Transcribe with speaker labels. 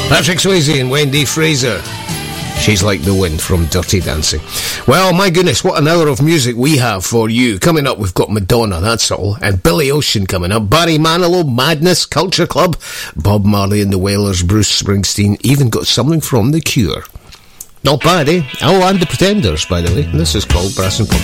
Speaker 1: Patrick Swayze and Wendy Fraser. She's Like the Wind from Dirty Dancing. Well, my goodness, what an hour of music we have for you. Coming up, we've got Madonna, that's all. And Billy Ocean coming up. Barry Manilow, Madness, Culture Club. Bob Marley and the Wailers, Bruce Springsteen. Even got something from The Cure. Not bad, eh? Oh, and The Pretenders, by the way. This is called Brass and Puppets.